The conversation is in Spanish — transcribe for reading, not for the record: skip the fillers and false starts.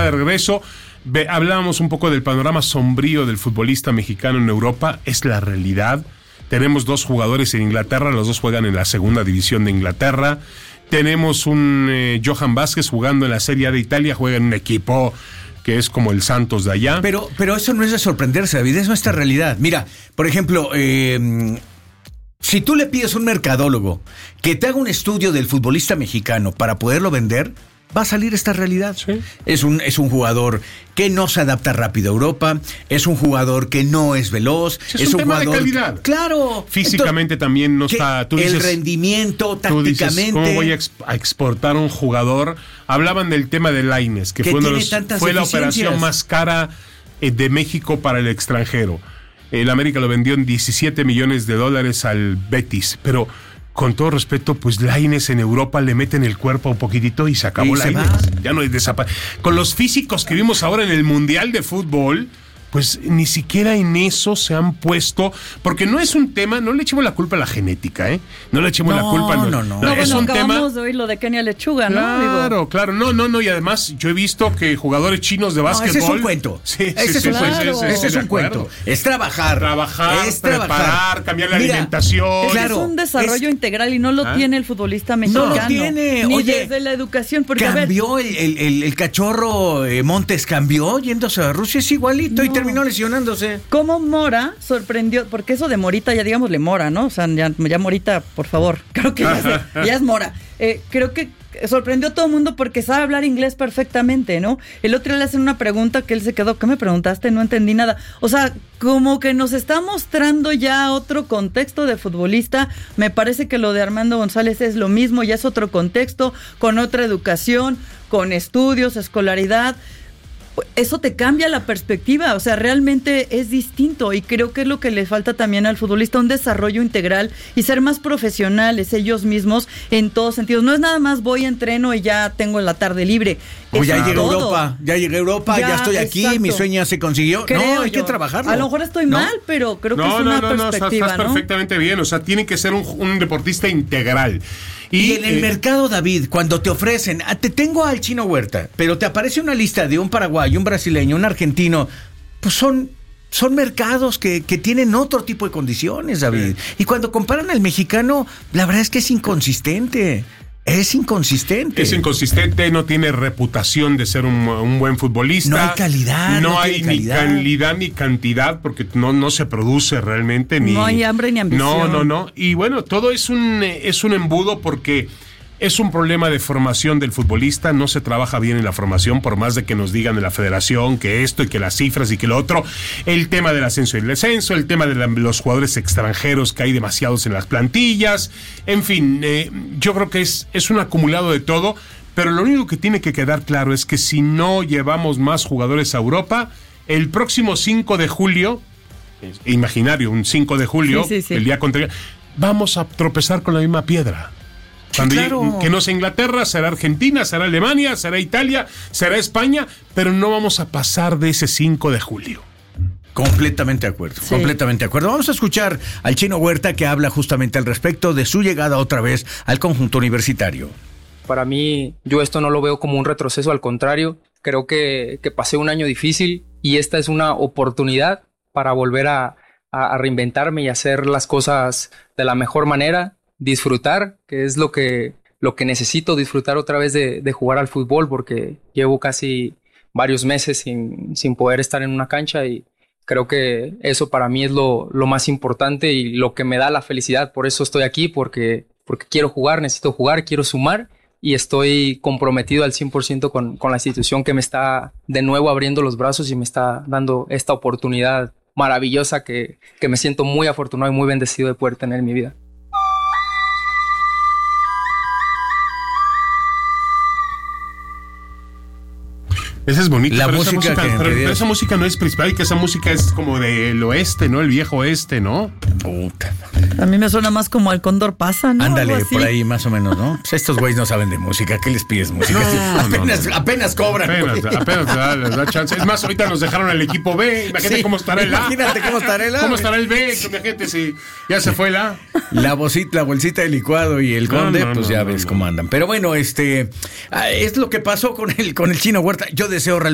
de regreso. Hablábamos un poco del panorama sombrío del futbolista mexicano en Europa. Es la realidad. Tenemos 2 jugadores en Inglaterra, los 2 juegan en la segunda división de Inglaterra. Tenemos un Johan Vázquez jugando en la Serie A de Italia, juega en un equipo que es como el Santos de allá. Pero eso no es de sorprenderse, David, es nuestra realidad. Mira, por ejemplo, si tú le pides a un mercadólogo que te haga un estudio del futbolista mexicano para poderlo vender, va a salir esta realidad. Sí. Es un jugador que no se adapta rápido a Europa, es un jugador que no es veloz, sí, es un tema jugador de calidad. Claro. Físicamente también no está. Tú dices, el rendimiento, tácticamente. Tú dices, ¿cómo voy a exportar un jugador? Hablaban del tema de Lainez, que fue la operación más cara de México para el extranjero. El América lo vendió en $17 millones al Betis, pero con todo respeto, pues Lainez en Europa le meten el cuerpo un poquitito y se acabó Lainez. Ya no es con los físicos que vimos ahora en el Mundial de Fútbol, pues ni siquiera en eso se han puesto, porque no es un tema, no le echemos la culpa a la genética, No le echemos la culpa. No, es un tema. Acabamos de oír lo de Kenia Lechuga, ¿no? Claro. No, y además yo he visto que jugadores chinos de básquetbol. Ese es un cuento. Ese es un cuento. Es trabajar, preparar, cambiar la alimentación. Claro, es un desarrollo integral y no lo tiene el futbolista mexicano. No lo tiene. Ni desde la educación. Porque, cambió el cachorro Montes, cambió yéndose a Rusia, es igualito y terminó lesionándose. Como Mora sorprendió, porque eso de Morita, ya digámosle Mora, ¿no? O sea, ya Morita, por favor. Creo que ya es Mora. Creo que sorprendió a todo el mundo porque sabe hablar inglés perfectamente, ¿no? El otro día le hacen una pregunta que él se quedó, ¿qué me preguntaste? No entendí nada. O sea, como que nos está mostrando ya otro contexto de futbolista. Me parece que lo de Armando González es lo mismo, ya es otro contexto, con otra educación, con estudios, escolaridad. Eso te cambia la perspectiva, o sea, realmente es distinto y creo que es lo que le falta también al futbolista, un desarrollo integral y ser más profesionales ellos mismos en todos sentidos. No es nada más voy, entreno y ya tengo la tarde libre. O ya llegué a Europa, ya estoy aquí, exacto. Mi sueño ya se consiguió. Creo hay que trabajarlo. A lo mejor estoy mal, pero creo que es una perspectiva, estás perfectamente bien, o sea, tiene que ser un deportista integral. Y en el mercado, David, cuando te ofrecen, te tengo al Chino Huerta, pero te aparece una lista de un paraguayo, un brasileño, un argentino, pues son mercados que tienen otro tipo de condiciones, David. Sí. Y cuando comparan al mexicano, la verdad es que es inconsistente. Es inconsistente, no tiene reputación de ser un buen futbolista. No hay calidad. No hay ni calidad ni cantidad, porque no se produce realmente. No hay hambre ni ambición. No. Y bueno, todo es un embudo porque es un problema de formación del futbolista, no se trabaja bien en la formación, por más de que nos digan de la federación que esto y que las cifras y que lo otro, el tema del ascenso y el descenso, el tema de los jugadores extranjeros que hay demasiados en las plantillas, en fin, yo creo que es un acumulado de todo, pero lo único que tiene que quedar claro es que si no llevamos más jugadores a Europa, el próximo 5 de julio, imaginario, un 5 de julio, sí. El día contra, vamos a tropezar con la misma piedra. Claro. Que no sea Inglaterra, será Argentina, será Alemania, será Italia, será España, pero no vamos a pasar de ese 5 de julio. Completamente de acuerdo, sí. Completamente de acuerdo. Vamos a escuchar al Chino Huerta que habla justamente al respecto de su llegada otra vez al conjunto universitario. Para mí, yo esto no lo veo como un retroceso, al contrario, creo que pasé un año difícil y esta es una oportunidad para volver a reinventarme y hacer las cosas de la mejor manera. Disfrutar, que es lo que necesito, disfrutar otra vez de jugar al fútbol, porque llevo casi varios meses sin poder estar en una cancha y creo que eso para mí es lo más importante y lo que me da la felicidad. Por eso estoy aquí, porque quiero jugar, necesito jugar, quiero sumar y estoy comprometido al 100% con la institución que me está de nuevo abriendo los brazos y me está dando esta oportunidad maravillosa que me siento muy afortunado y muy bendecido de poder tener en mi vida. Esa es bonita, la música pero esa música no es prehispánica, esa música es como del oeste, ¿no? El viejo oeste, ¿no? Puta. A mí me suena más como al Cóndor pasa, ¿no? Ándale, por ahí más o menos, ¿no? Pues estos güeyes no saben de música, ¿qué les pides música? Apenas cobran. Apenas les da chance. Es más, ahorita nos dejaron el equipo B, imagínate cómo estará el A. Imagínate cómo estará el A. ¿Cómo estará el B? Imagínate si ya se fue el A. La bolsita de licuado y el conde, pues ya ves cómo andan. Pero bueno, es lo que pasó con el Chino Huerta. Yo deseo realmente